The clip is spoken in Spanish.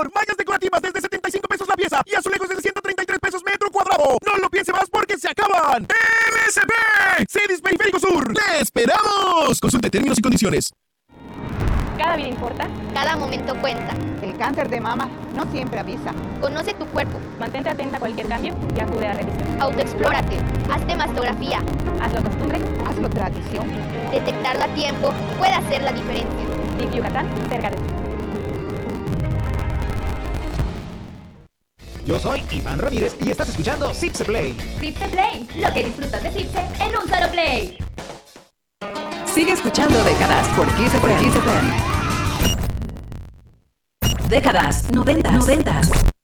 favor! Mallas decorativas desde 75 pesos la pieza y azulejos desde 133 pesos metro cuadrado. No lo piense más porque se acaban. MSP Cedis Periférico Sur. ¡Le esperamos! Consulte términos y condiciones. Cada vida importa. Cada momento cuenta. El cáncer de mama no siempre avisa. Conoce tu cuerpo. Mantente atenta a cualquier cambio y acude a revisión. Autoexplórate. Hazte mastografía. Hazlo costumbre. Hazlo tradición. Detectarla a tiempo puede hacer la diferencia. DIF Yucatán, cerca de ti. Yo soy Iván Ramírez y estás escuchando Zipse Play. Zipse Play, lo que disfrutas de Zipse en un solo play. Sigue escuchando Décadas por Kiss FM. Décadas, noventas.